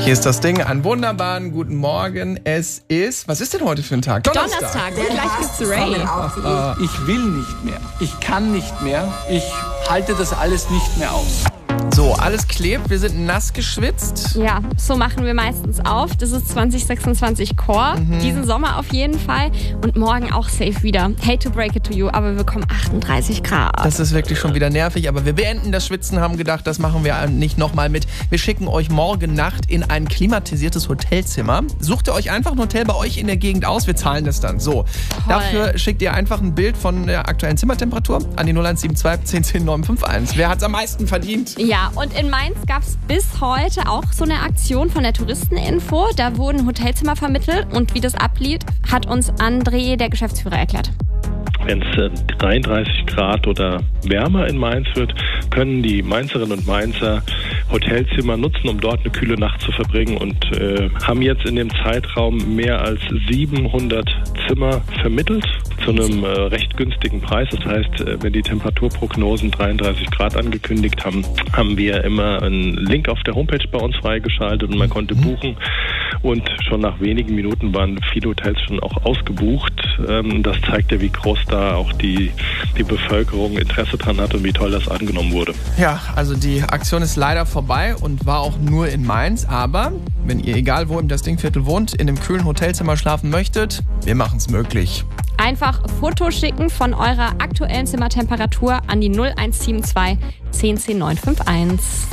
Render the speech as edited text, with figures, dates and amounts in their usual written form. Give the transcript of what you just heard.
Hier ist das Ding. Einen wunderbaren guten Morgen. Es ist, was ist denn heute für ein Tag? Donnerstag. Gleich gibt's Ray. Ich will nicht mehr. Ich kann nicht mehr. Ich halte das alles nicht mehr aus. So, alles klebt. Wir sind nass geschwitzt. Ja, so machen wir meistens auf. Das ist 2026 Core. Diesen Sommer auf jeden Fall. Und morgen auch safe wieder. Hate to break it to you, aber wir bekommen 38 Grad. Das ist wirklich schon wieder nervig, aber wir beenden das Schwitzen, haben gedacht, das machen wir nicht nochmal mit. Wir schicken euch morgen Nacht in ein klimatisiertes Hotelzimmer. Sucht ihr euch einfach ein Hotel bei euch in der Gegend aus, wir zahlen das dann. So, dafür schickt ihr einfach ein Bild von der aktuellen Zimmertemperatur an die 0172 10 10 951. Wer hat's am meisten verdient? Ja, und in Mainz gab es bis heute auch so eine Aktion von der Touristeninfo. Da wurden Hotelzimmer vermittelt und wie das ablief, hat uns André, der Geschäftsführer, erklärt. Wenn es 33 Grad oder wärmer in Mainz wird, können die Mainzerinnen und Mainzer Hotelzimmer nutzen, um dort eine kühle Nacht zu verbringen und haben jetzt in dem Zeitraum mehr als 700 Zimmer vermittelt zu einem recht günstigen Preis. Das heißt, wenn die Temperaturprognosen 33 Grad angekündigt haben, haben wir immer einen Link auf der Homepage bei uns freigeschaltet und man konnte buchen. Und schon nach wenigen Minuten waren viele Hotels schon auch ausgebucht. Das zeigt ja, wie groß da auch die Bevölkerung Interesse dran hat und wie toll das angenommen wurde. Ja, also die Aktion ist leider vorbei und war auch nur in Mainz. Aber wenn ihr, egal wo im das Dingviertel wohnt, in einem kühlen Hotelzimmer schlafen möchtet, wir machen es möglich. Einfach Fotos schicken von eurer aktuellen Zimmertemperatur an die 0172 10 10 951.